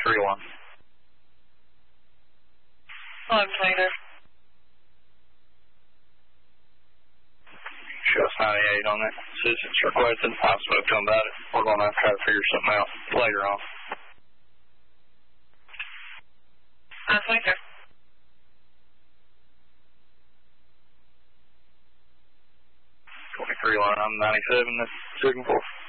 line. 1123. Show us 98 on that. Citizens requested. I spoke to them about it. We're going to have to try to figure something out later on. 1123. 23 line, I'm 97, that's signal for.